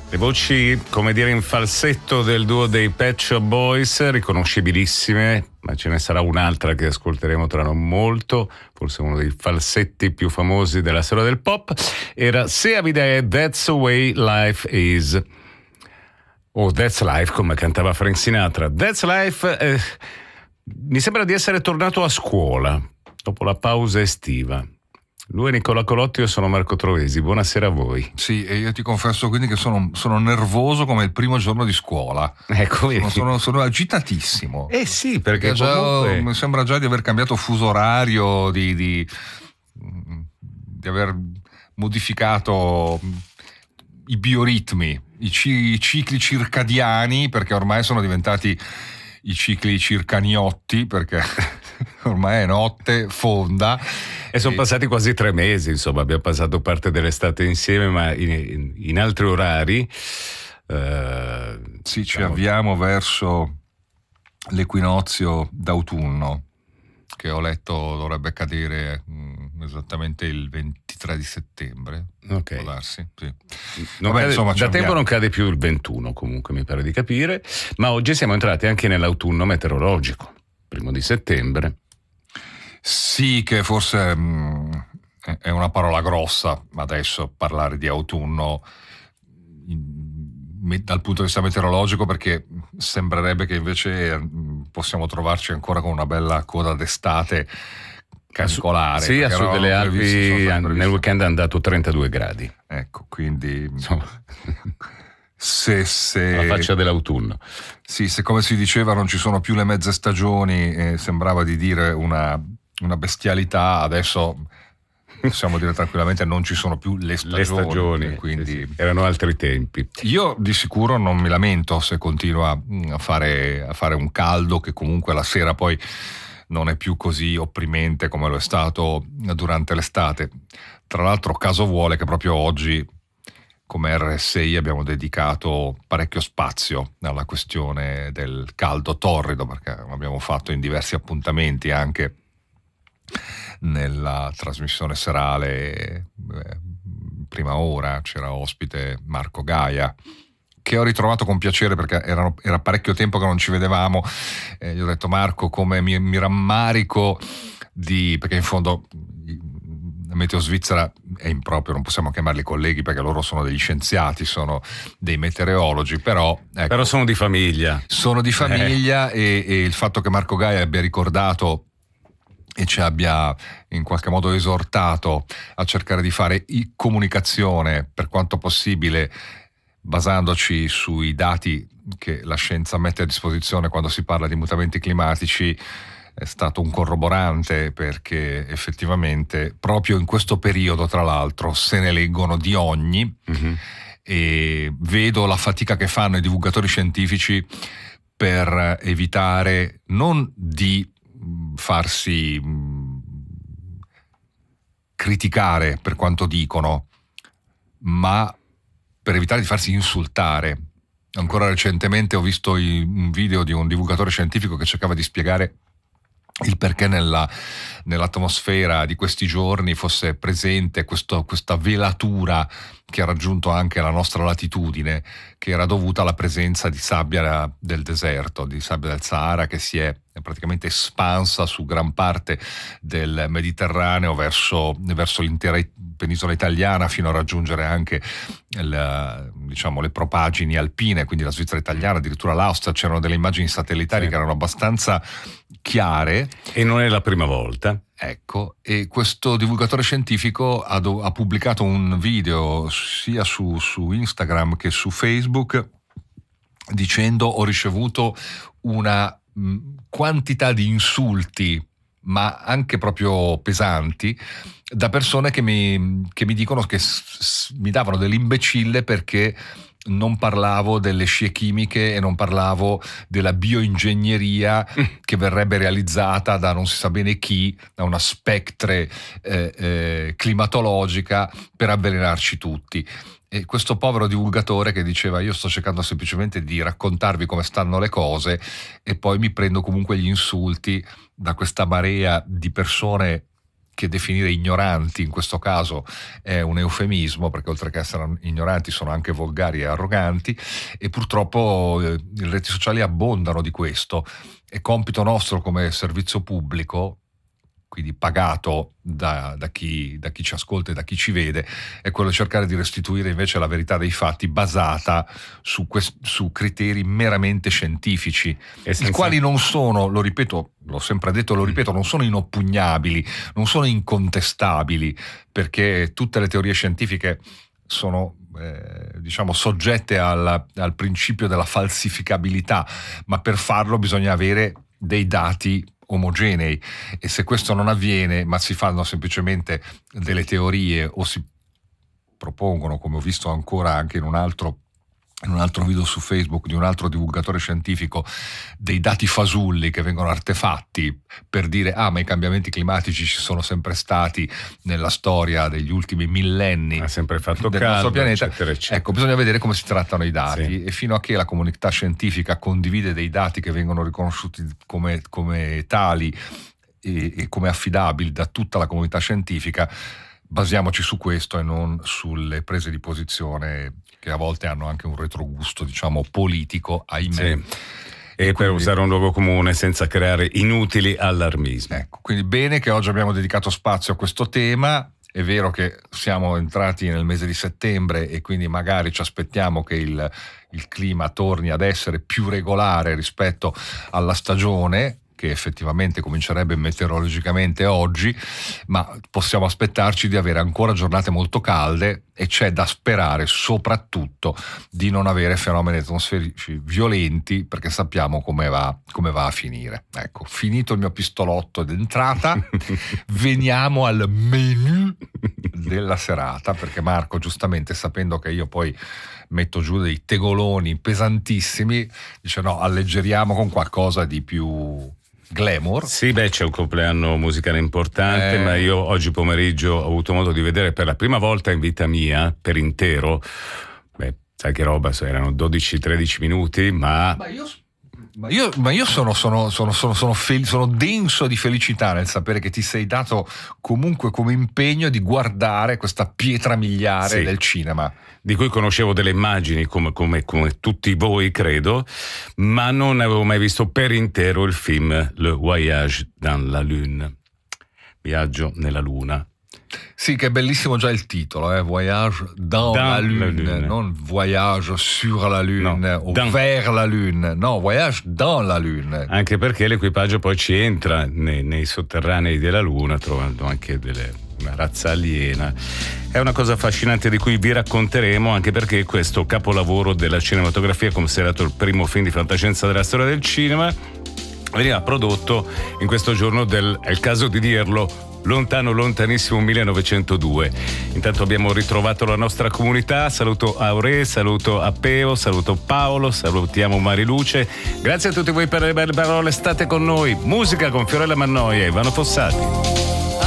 Le voci, come dire, in falsetto del duo dei Pet Shop Boys, riconoscibilissime, ma ce ne sarà un'altra che ascolteremo tra non molto, forse uno dei falsetti più famosi della storia del pop, era Se a vida è That's the Way Life Is. O That's Life, come cantava Frank Sinatra. That's Life, mi sembra di essere tornato a scuola, dopo la pausa estiva. Lui è Nicola Colotti, io sono Marco Trovesi, buonasera a voi. Sì, e io ti confesso quindi che sono nervoso come il primo giorno di scuola. Ecco, sono agitatissimo. Sì, perché comunque... mi sembra già di aver cambiato fuso orario, di aver modificato i bioritmi, i cicli circadiani, perché ormai sono diventati i cicli circaniotti, perché ormai è notte fonda. E sono passati quasi 3 mesi, insomma, abbiamo passato parte dell'estate insieme, ma in altri orari. Sì, ci avviamo verso l'equinozio d'autunno, che ho letto dovrebbe cadere esattamente il 23 di settembre. Ok. Può darsi, sì. Insomma, da tempo non cade più il 21, comunque mi pare di capire, ma oggi siamo entrati anche nell'autunno meteorologico, 1 settembre. Sì, che forse è una parola grossa adesso parlare di autunno dal punto di vista meteorologico, perché sembrerebbe che invece possiamo trovarci ancora con una bella coda d'estate canicolare. Sì, a sud delle Alpi nel weekend è andato 32 gradi. Ecco, quindi se la faccia dell'autunno. Sì, se come si diceva non ci sono più le mezze stagioni, sembrava di dire una bestialità, adesso possiamo dire tranquillamente non ci sono più le stagioni, quindi sì. Erano altri tempi. Io di sicuro non mi lamento se continua a fare un caldo che comunque la sera poi non è più così opprimente come lo è stato durante l'estate. Tra l'altro caso vuole che proprio oggi come RSI abbiamo dedicato parecchio spazio alla questione del caldo torrido, perché l'abbiamo fatto in diversi appuntamenti anche nella trasmissione serale. Prima ora c'era ospite Marco Gaia, che ho ritrovato con piacere perché era parecchio tempo che non ci vedevamo. Gli ho detto: Marco, come mi rammarico perché in fondo la meteo svizzera è improprio, non possiamo chiamarli colleghi perché loro sono degli scienziati, sono dei meteorologi, però sono di famiglia. Sono di famiglia, e il fatto che Marco Gaia abbia ricordato e ci abbia in qualche modo esortato a cercare di fare comunicazione per quanto possibile basandoci sui dati che la scienza mette a disposizione quando si parla di mutamenti climatici è stato un corroborante, perché effettivamente proprio in questo periodo, tra l'altro, se ne leggono di ogni, e vedo la fatica che fanno i divulgatori scientifici per evitare non di farsi criticare per quanto dicono, ma per evitare di farsi insultare. Ancora recentemente ho visto un video di un divulgatore scientifico che cercava di spiegare il perché nell'atmosfera di questi giorni fosse presente questa velatura che ha raggiunto anche la nostra latitudine, che era dovuta alla presenza di sabbia del deserto, di sabbia del Sahara, che si è praticamente espansa su gran parte del Mediterraneo verso l'intera penisola italiana, fino a raggiungere anche le propagini alpine, quindi la Svizzera italiana, addirittura l'Austria. C'erano delle immagini satellitari che erano abbastanza chiare. E non è la prima volta. Ecco, e questo divulgatore scientifico ha pubblicato un video sia su Instagram che su Facebook dicendo: ho ricevuto una quantità di insulti, ma anche proprio pesanti, da persone che mi dicono che mi davano dell'imbecille perché non parlavo delle scie chimiche e non parlavo della bioingegneria che verrebbe realizzata da non si sa bene chi, da una spectre climatologica per avvelenarci tutti. E questo povero divulgatore che diceva: io sto cercando semplicemente di raccontarvi come stanno le cose, e poi mi prendo comunque gli insulti da questa marea di persone che definire ignoranti in questo caso è un eufemismo, perché oltre che essere ignoranti sono anche volgari e arroganti, e purtroppo le reti sociali abbondano di questo. È compito nostro come servizio pubblico, quindi pagato da chi ci ascolta e da chi ci vede, è quello di cercare di restituire invece la verità dei fatti basata su criteri meramente scientifici, i quali non sono, lo ripeto, l'ho sempre detto e lo ripeto, non sono inoppugnabili, non sono incontestabili, perché tutte le teorie scientifiche sono soggette al principio della falsificabilità, ma per farlo bisogna avere dei dati omogenei, e se questo non avviene, ma si fanno semplicemente delle teorie o si propongono, come ho visto ancora anche in un altro video su Facebook di un altro divulgatore scientifico, dei dati fasulli che vengono artefatti per dire ma i cambiamenti climatici ci sono sempre stati nella storia degli ultimi millenni, ha sempre fatto del caldo, nostro pianeta, eccetera, eccetera. Ecco, bisogna vedere come si trattano i dati, sì. E fino a che la comunità scientifica condivide dei dati che vengono riconosciuti come tali e come affidabili da tutta la comunità scientifica, basiamoci su questo e non sulle prese di posizione che a volte hanno anche un retrogusto, diciamo, politico, ahimè. Sì. E quindi, per usare un luogo comune senza creare inutili allarmismi. Ecco, quindi bene che oggi abbiamo dedicato spazio a questo tema. È vero che siamo entrati nel mese di settembre e quindi magari ci aspettiamo che il clima torni ad essere più regolare rispetto alla stagione, che effettivamente comincerebbe meteorologicamente oggi, ma possiamo aspettarci di avere ancora giornate molto calde, e c'è da sperare soprattutto di non avere fenomeni atmosferici violenti, perché sappiamo come va a finire. Ecco, finito il mio pistolotto d'entrata, veniamo al menù della serata, perché Marco, giustamente, sapendo che io poi metto giù dei tegoloni pesantissimi, dice no, alleggeriamo con qualcosa di più glamour. Sì, c'è un compleanno musicale importante, ma io oggi pomeriggio ho avuto modo di vedere per la prima volta in vita mia, per intero, sai che roba, erano 12-13 minuti, ma io sono denso di felicità nel sapere che ti sei dato comunque come impegno di guardare questa pietra miliare del cinema, di cui conoscevo delle immagini come tutti voi, credo, ma non avevo mai visto per intero il film Le Voyage dans la Lune, Viaggio nella Luna. Sì, che è bellissimo già il titolo, Voyage dans la Lune, non Voyage sur la Lune o vers la Lune, no, Voyage dans la Lune. Anche perché l'equipaggio poi ci entra nei sotterranei della Luna, trovando anche una razza aliena. È una cosa affascinante di cui vi racconteremo, anche perché questo capolavoro della cinematografia, considerato il primo film di fantascienza della storia del cinema, veniva prodotto in questo giorno è il caso di dirlo, lontano, lontanissimo 1902. Intanto abbiamo ritrovato la nostra comunità. Saluto Aure, saluto Appeo, saluto Paolo, salutiamo Mariluce. Grazie a tutti voi per le belle parole, state con noi. Musica con Fiorella Mannoia e Ivano Fossati.